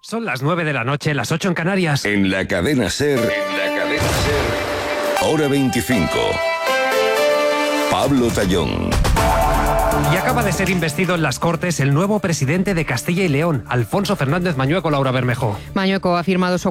Son las 9 de la noche, las 8 en Canarias. En la cadena SER, hora 25. Pablo Tallón. Y acaba de ser investido en las Cortes el nuevo presidente de Castilla y León, Alfonso Fernández Mañueco. Laura Bermejo. Mañueco ha firmado su